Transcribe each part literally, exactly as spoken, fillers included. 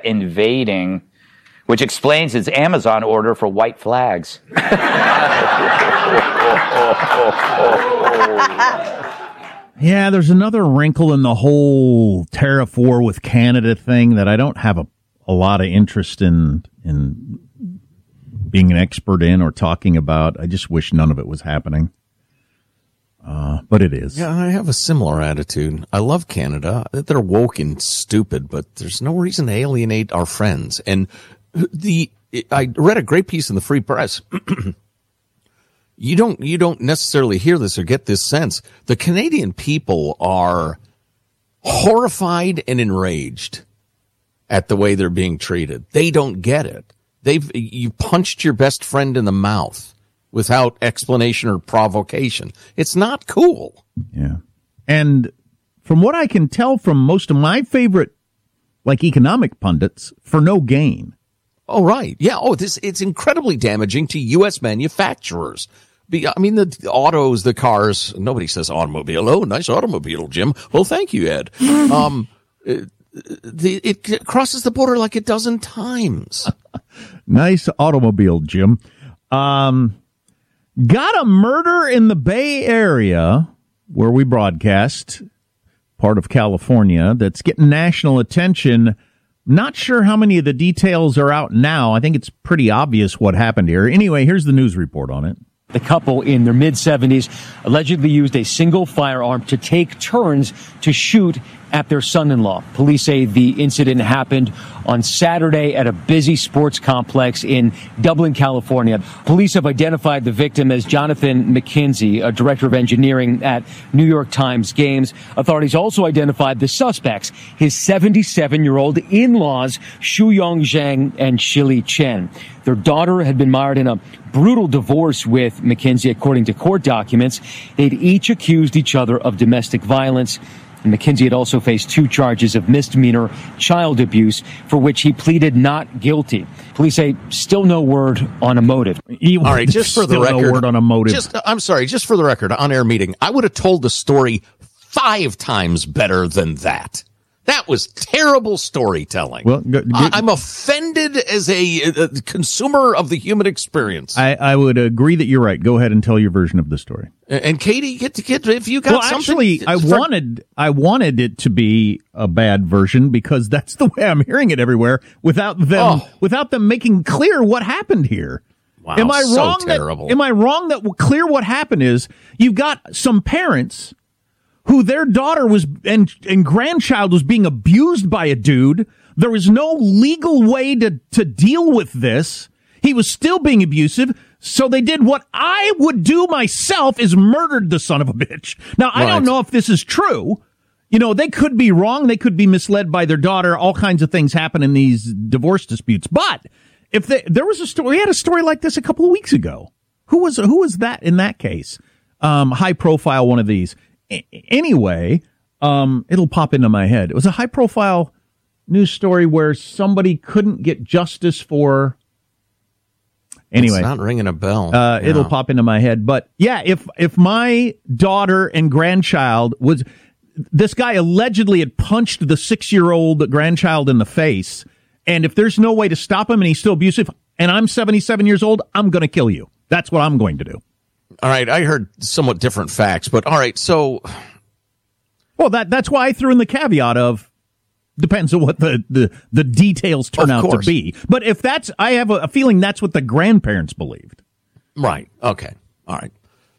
invading, which explains his Amazon order for white flags. Yeah, there's another wrinkle in the whole tariff war with Canada thing that I don't have a, a lot of interest in in being an expert in or talking about. I just wish none of it was happening. Uh, but it is. Yeah, I have a similar attitude. I love Canada. They're woke and stupid, but there's no reason to alienate our friends. And the I read a great piece in the Free Press. You don't, you don't necessarily hear this or get this sense. The Canadian people are horrified and enraged at the way they're being treated. They don't get it. They've, you punched your best friend in the mouth without explanation or provocation. It's not cool. Yeah. And from what I can tell from most of my favorite, like, economic pundits, for no gain. Oh, right. Yeah. Oh, this, it's incredibly damaging to U S manufacturers. I mean, the autos, the cars, nobody says automobile. Oh, nice automobile, Jim. Well, thank you, Ed. Um, it, the, it crosses the border like a dozen times. Nice automobile, Jim. Um, got a murder in the Bay Area where we broadcast, part of California, that's getting national attention. Not sure how many of the details are out now. I think it's pretty obvious what happened here. Anyway, here's the news report on it. The couple in their mid-seventies allegedly used a single firearm to take turns to shoot at their son-in-law. Police say the incident happened on Saturday at a busy sports complex in Dublin, California. Police have identified the victim as Jonathan McKenzie, a director of engineering at New York Times Games. Authorities also identified the suspects, his seventy-seven-year-old in-laws, Shuyong Zhang and Shili Chen. Their daughter had been marred in a brutal divorce with McKenzie, according to court documents. They'd each accused each other of domestic violence. And McKenzie had also faced two charges of misdemeanor child abuse, for which he pleaded not guilty. Police say still no word on a motive. All right, just for the record, no word on a motive. Just, I'm sorry, just for the record, on-air meeting, I would have told the story five times better than that. That was terrible storytelling. Well, go, go, I'm offended as a, a consumer of the human experience. I, I would agree that you're right. Go ahead and tell your version of the story. And Katie, get to get if you got well, something. Actually, I for, wanted I wanted it to be a bad version because that's the way I'm hearing it everywhere. Without them, oh. without them making clear what happened here. Wow, am I so wrong? terrible. That, am I wrong that clear what happened is you've got some parents who their daughter was and, and grandchild was being abused by a dude. There was no legal way to, to deal with this. He was still being abusive. So they did what I would do myself, is murdered the son of a bitch. Now, I right. don't know if this is true. You know, they could be wrong. They could be misled by their daughter. All kinds of things happen in these divorce disputes. But if they, there was a story, we had a story like this a couple of weeks ago. Who was, who was that in that case? Um, high profile one of these. Anyway, um, it'll pop into my head. It was a high-profile news story where somebody couldn't get justice for. Anyway, it's not ringing a bell. Uh, no. It'll pop into my head. But yeah, if if my daughter and grandchild was, this guy allegedly had punched the six-year-old grandchild in the face, and if there's no way to stop him and he's still abusive, and I'm seventy-seven years old, I'm going to kill you. That's what I'm going to do. All right, I heard somewhat different facts, but all right, so... Well, that that's why I threw in the caveat of, depends on what the, the, the details turn out to be. But if that's, I have a, a feeling that's what the grandparents believed. Right, okay, all right.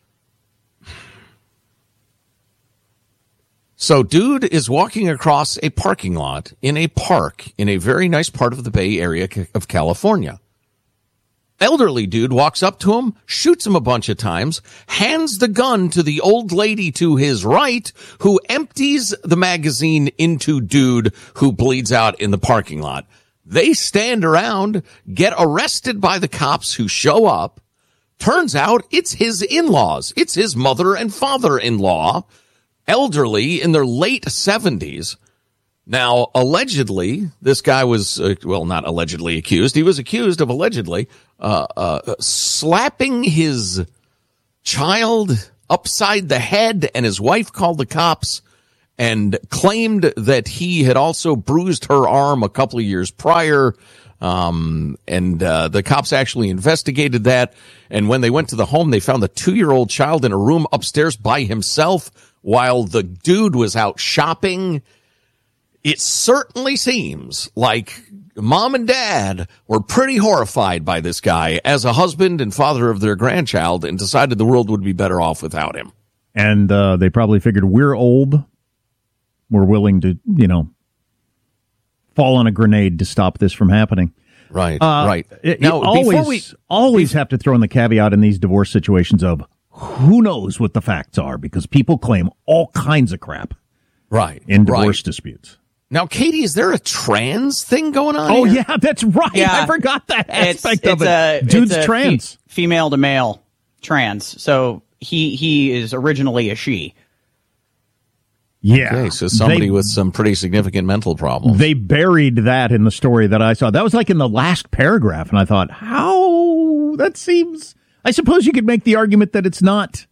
So, dude is walking across a parking lot in a park in a very nice part of the Bay Area of California. Elderly dude walks up to him, shoots him a bunch of times, hands the gun to the old lady to his right, who empties the magazine into dude, who bleeds out in the parking lot. They stand around, get arrested by the cops who show up. Turns out it's his in-laws. It's his mother and father-in-law, elderly in their late seventies. Now, allegedly, this guy was, uh, well, not allegedly accused. He was accused of allegedly uh, uh, slapping his child upside the head, and his wife called the cops. and claimed that he had also bruised her arm a couple of years prior. Um, and, uh, the cops actually investigated that. And when they went to the home, they found the two-year-old child in a room upstairs by himself while the dude was out shopping. It certainly seems like mom and dad were pretty horrified by this guy as a husband and father of their grandchild and decided the world would be better off without him. And, uh, they probably figured we're old. We're willing to, you know, fall on a grenade to stop this from happening. Right, uh, right. It, now, always, before we always have to throw in the caveat in these divorce situations of who knows what the facts are, because people claim all kinds of crap. Right. In divorce right. disputes. Now, Katie, is there a trans thing going on Oh, here? yeah, that's right. Yeah. I forgot that aspect it's, of it's it. A, Dude's it's a trans. Fe- female to male trans. So he he is originally a she. Yeah. Okay, so somebody they, with some pretty significant mental problems. They buried that in the story that I saw. That was like in the last paragraph, and I thought, how? That seems... I suppose you could make the argument that it's not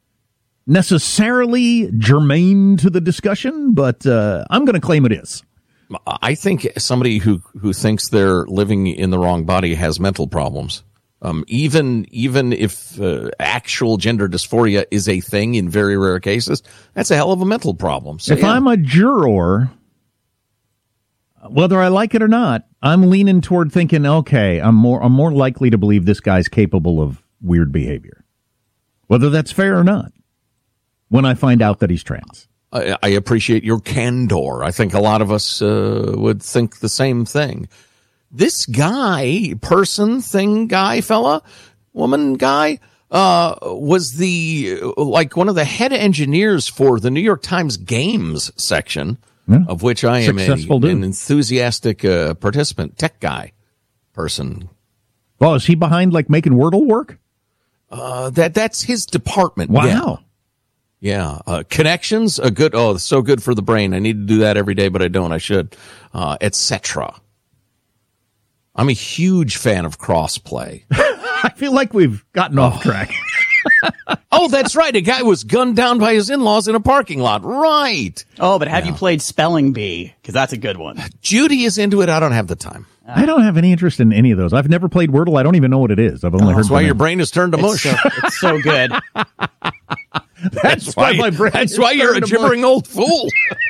necessarily germane to the discussion, but uh, I'm going to claim it is. I think somebody who, who thinks they're living in the wrong body has mental problems. Um, even even if uh, actual gender dysphoria is a thing in very rare cases, that's a hell of a mental problem. So, if yeah. I'm a juror, whether I like it or not, I'm leaning toward thinking, okay, I'm more I'm more likely to believe this guy's capable of weird behavior, whether that's fair or not, when I find out that he's trans. I, I appreciate your candor. I think a lot of us uh, would think the same thing. This guy, person, thing, guy, fella, woman, guy, uh, was the, like one of the head engineers for the New York Times games section, yeah. of which I am a, an enthusiastic uh, participant, tech guy, person. Well, is he behind like making Wordle work? Uh, that, that's his department. Wow. Yeah. Yeah. Uh, connections, a good, oh, so good for the brain. I need to do that every day, but I don't. I should, uh, et cetera. I'm a huge fan of crossplay. I feel like we've gotten off track. Oh, that's right. A guy was gunned down by his in-laws in a parking lot. Right. Oh, but have yeah. you played Spelling Bee? Because that's a good one. Judy is into it. I don't have the time. I don't have any interest in any of those. I've never played Wordle. I don't even know what it is. I've only oh, heard That's why name. your brain has turned to mush. It's so, it's so good. that's, that's why, why my brain That's why you're a gibbering mush. Old fool.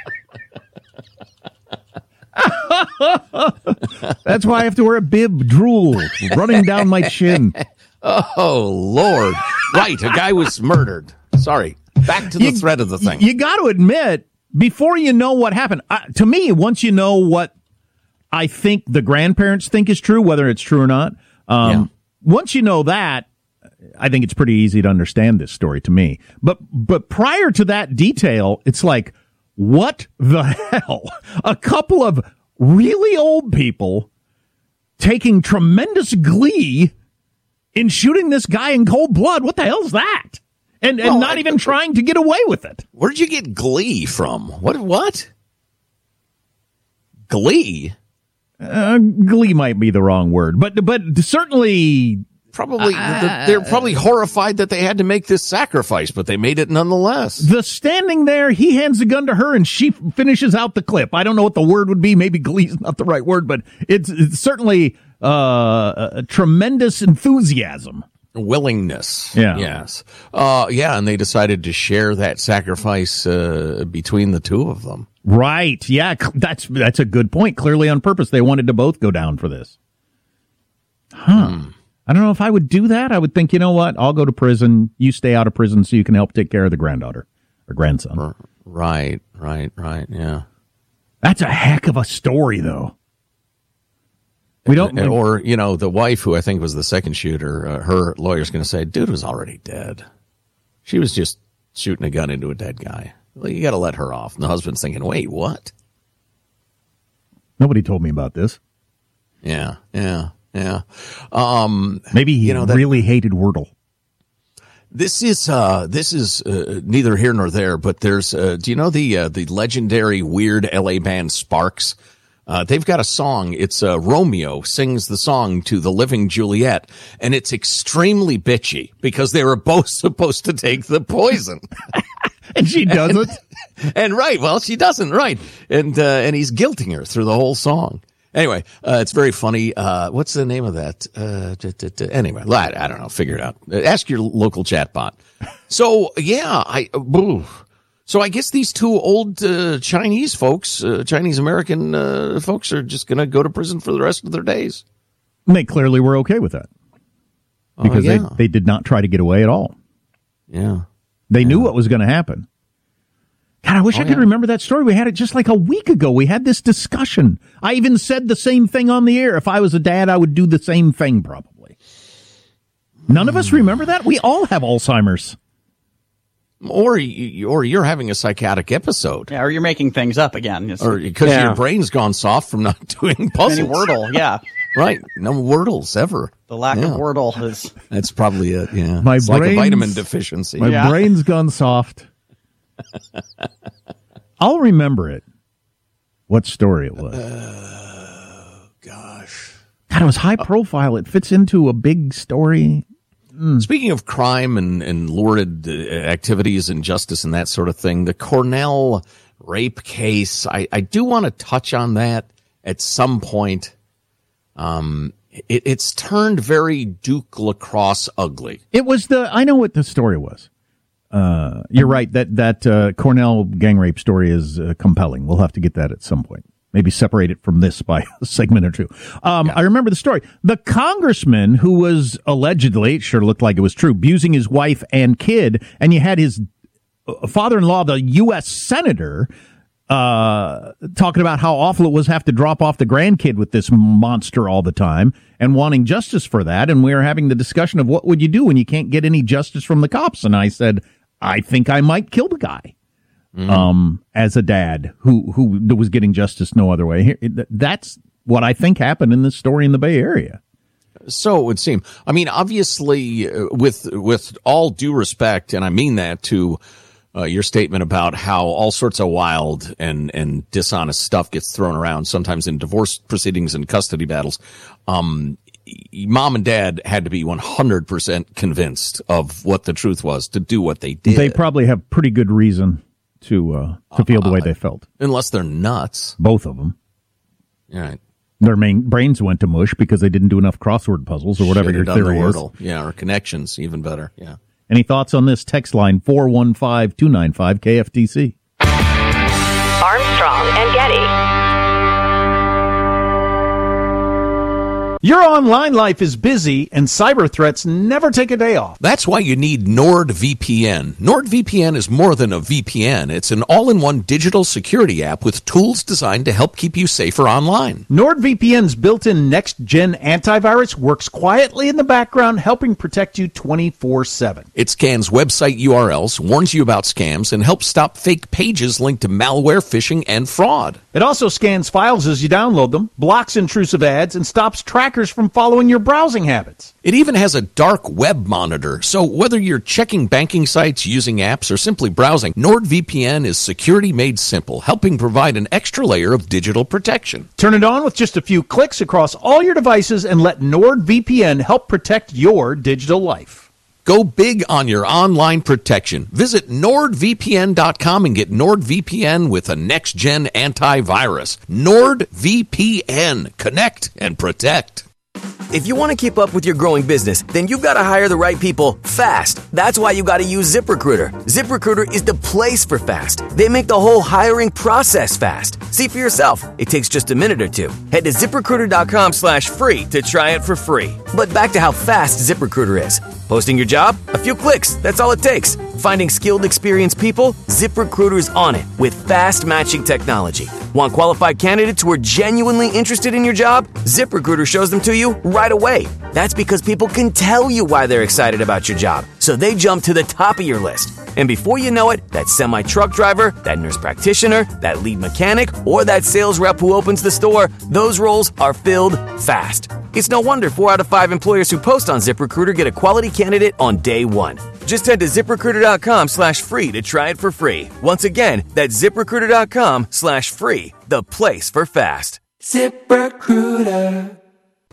That's why I have to wear a bib, drool running down my chin. Oh, Lord. Right. A guy was murdered. Sorry. Back to the you, thread of the thing. You got to admit, before you know what happened, uh, to me, once you know what I think the grandparents think is true, whether it's true or not, um, yeah. once you know that, I think it's pretty easy to understand this story to me. But but prior to that detail, it's like, what the hell? A couple of really old people taking tremendous glee in shooting this guy in cold blood. What the hell's that? And and well, not I, even trying to get away with it. Where did you get glee from? What? What? Glee? Uh, glee might be the wrong word, but but certainly. Probably, uh, they're probably horrified that they had to make this sacrifice, but they made it nonetheless. The standing there, he hands the gun to her, and she finishes out the clip. I don't know what the word would be. Maybe glee's not the right word, but it's, it's certainly uh, a tremendous enthusiasm. Willingness. Yeah. Yes. Uh, yeah, and they decided to share that sacrifice uh, between the two of them. Right. Yeah, that's that's a good point. Clearly on purpose, they wanted to both go down for this. Huh. Hmm. I don't know if I would do that. I would think, you know what? I'll go to prison. You stay out of prison so you can help take care of the granddaughter or grandson. Right, right, right. Yeah. That's a heck of a story, though. We don't. And, or, you know, the wife, who I think was the second shooter, uh, her lawyer's going to say, dude was already dead. She was just shooting a gun into a dead guy. Well, you got to let her off. And the husband's thinking, wait, what? Nobody told me about this. Yeah, yeah. Yeah. Um, Maybe he you know, that, really hated Wordle. This is, uh, this is, uh, neither here nor there, but there's, uh, do you know the, uh, the legendary weird L A band Sparks? Uh, they've got a song. It's, uh, Romeo sings the song to the living Juliet, and it's extremely bitchy because they were both supposed to take the poison. And she doesn't. And, and right, well, she doesn't, right. And uh, and he's guilting her through the whole song. Anyway, uh, it's very funny. Uh, what's the name of that? Uh, d- d- d- anyway, I, I don't know. Figure it out. Ask your local chat bot. So, yeah, I, uh, so I guess these two old uh, Chinese folks, uh, Chinese American uh, folks are just going to go to prison for the rest of their days. They clearly were okay with that. Because uh, yeah. they, they did not try to get away at all. Yeah. They yeah. knew what was going to happen. God, I wish oh, I could yeah. remember that story. We had it just like a week ago. We had this discussion. I even said the same thing on the air. If I was a dad, I would do the same thing probably. None of us remember that? We all have Alzheimer's. Or, or you're having a psychotic episode. Yeah, or you're making things up again. It's, or because yeah. your brain's gone soft from not doing puzzles. Any Wordle, yeah. Right. No Wordles ever. The lack yeah. of Wordle is... That's probably it, yeah. My it's like a vitamin deficiency. My yeah. brain's gone soft. I'll remember it. What story it was. Oh, gosh. God, it was high profile. It fits into a big story. Mm. Speaking of crime and, and lurid uh, activities and justice and that sort of thing, the Cornell rape case, I, I do want to touch on that at some point. Um, it, it's turned very Duke Lacrosse ugly. It was the, I know what the story was. Uh, you're right. That, that, uh, Cornell gang rape story is uh, compelling. We'll have to get that at some point. Maybe separate it from this by a segment or two. Um, yeah. I remember the story. The congressman who was allegedly, it sure looked like it was true, abusing his wife and kid, and you had his father-in-law, the U S senator, uh, talking about how awful it was to have to drop off the grandkid with this monster all the time and wanting justice for that. And we were having the discussion of what would you do when you can't get any justice from the cops? And I said, I think I might kill the guy. Mm-hmm. Um, as a dad who, who was getting justice no other way. That's what I think happened in this story in the Bay Area. So it would seem. I mean, obviously, uh, with, with all due respect, and I mean that to, uh, your statement about how all sorts of wild and, and dishonest stuff gets thrown around, sometimes in divorce proceedings and custody battles. Um, Mom and Dad had to be one hundred percent convinced of what the truth was to do what they did. They probably have pretty good reason to uh, to feel the way they felt. Unless they're nuts. Both of them. All right. Their main brains went to mush because they didn't do enough crossword puzzles or whatever your theory is. Yeah, or connections, even better. Yeah. Any thoughts on this? Text line four one five, two nine five, K F T C. Armstrong and Getty. Your online life is busy, and cyber threats never take a day off. That's why you need NordVPN. NordVPN is more than a V P N. It's an all-in-one digital security app with tools designed to help keep you safer online. NordVPN's built-in next-gen antivirus works quietly in the background, helping protect you twenty-four seven. It scans website U R Ls, warns you about scams, and helps stop fake pages linked to malware, phishing, and fraud. It also scans files as you download them, blocks intrusive ads, and stops trackers from following your browsing habits. It even has a dark web monitor, so whether you're checking banking sites, using apps, or simply browsing, NordVPN is security made simple, helping provide an extra layer of digital protection. Turn it on with just a few clicks across all your devices and let NordVPN help protect your digital life. Go big on your online protection. Visit Nord V P N dot com and get NordVPN with a next-gen antivirus. NordVPN. Connect and protect. If you want to keep up with your growing business, then you've got to hire the right people fast. That's why you got to use ZipRecruiter. ZipRecruiter is the place for fast. They make the whole hiring process fast. See for yourself. It takes just a minute or two. Head to ZipRecruiter.com slash free to try it for free. But back to how fast ZipRecruiter is. Posting your job? A few clicks. That's all it takes. Finding skilled, experienced people? ZipRecruiter's on it with fast matching technology. Want qualified candidates who are genuinely interested in your job? ZipRecruiter shows them to you right away. That's because people can tell you why they're excited about your job, so they jump to the top of your list. And before you know it, that semi-truck driver, that nurse practitioner, that lead mechanic, or that sales rep who opens the store, those roles are filled fast. It's no wonder four out of five employers who post on ZipRecruiter get a quality candidate on day one. Just head to ZipRecruiter.com slash free to try it for free. Once again, that's ZipRecruiter.com slash free, the place for fast. ZipRecruiter.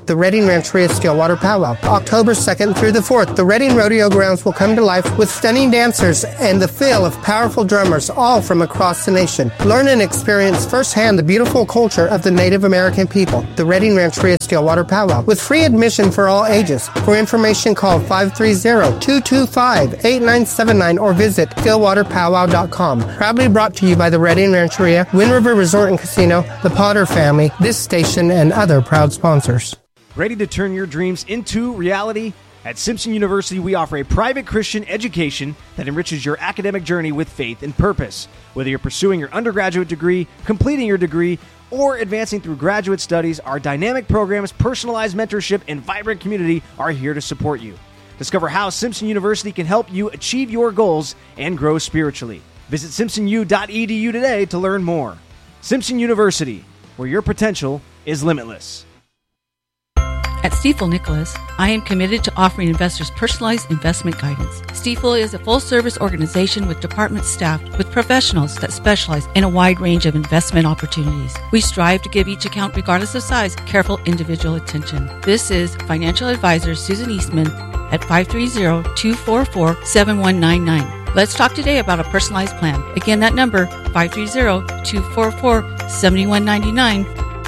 the Reading Rancheria Stillwater Powwow. October second through the fourth, the Reading Rodeo Grounds will come to life with stunning dancers and the feel of powerful drummers, all from across the nation. Learn and experience firsthand the beautiful culture of the Native American people. The Reading Rancheria Stillwater Powwow, with free admission for all ages. For information, call five three zero, two two five, eight nine seven nine or visit stillwater powwow dot com. Proudly brought to you by the Reading Rancheria, Wind River Resort and Casino, the Potter family, this station, and other proud sponsors. Ready to turn your dreams into reality? At Simpson University, we offer a private Christian education that enriches your academic journey with faith and purpose. Whether you're pursuing your undergraduate degree, completing your degree, or advancing through graduate studies, our dynamic programs, personalized mentorship, and vibrant community are here to support you. Discover how Simpson University can help you achieve your goals and grow spiritually. Visit simpson u dot e d u today to learn more. Simpson University, where your potential is limitless. At Stifel Nicholas, I am committed to offering investors personalized investment guidance. Stifel is a full-service organization with department staff with professionals that specialize in a wide range of investment opportunities. We strive to give each account, regardless of size, careful individual attention. This is financial advisor Susan Eastman at five three zero, two four four, seven one nine nine. Let's talk today about a personalized plan. Again, that number, five three zero, two four four, seven one nine nine.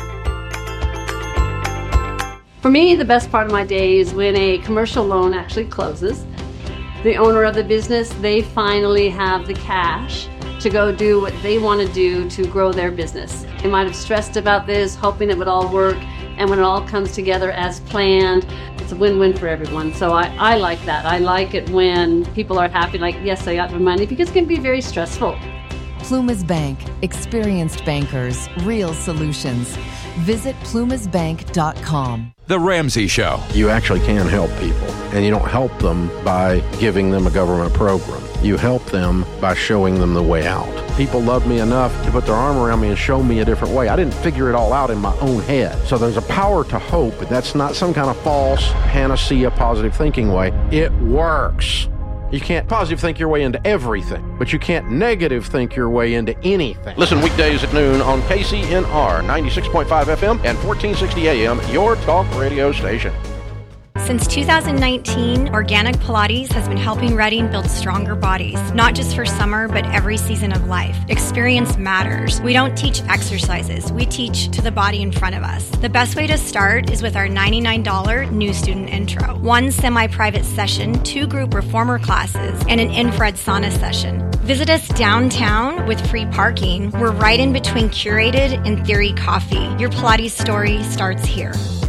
For me, the best part of my day is when a commercial loan actually closes. The owner of the business, they finally have the cash to go do what they want to do to grow their business. They might have stressed about this, hoping it would all work, and when it all comes together as planned, it's a win-win for everyone. So I, I like that. I like it when people are happy, like, yes, I got my money, because it can be very stressful. Plumas Bank. Experienced bankers. Real solutions. Visit plumas bank dot com. The Ramsey Show. You actually can help people, and you don't help them by giving them a government program. You help them by showing them the way out. People love me enough to put their arm around me and show me a different way. I didn't figure it all out in my own head. So there's a power to hope, but that's not some kind of false panacea positive thinking way. It works. You can't positive think your way into everything, but you can't negative think your way into anything. Listen weekdays at noon on K C N R ninety-six point five F M and fourteen sixty A M, your talk radio station. Since two thousand nineteen, Organic Pilates has been helping Reading build stronger bodies, not just for summer, but every season of life. Experience matters. We don't teach exercises. We teach to the body in front of us. The best way to start is with our ninety-nine dollars new student intro. One semi-private session, two group reformer classes, and an infrared sauna session. Visit us downtown with free parking. We're right in between Curated and Theory Coffee. Your Pilates story starts here.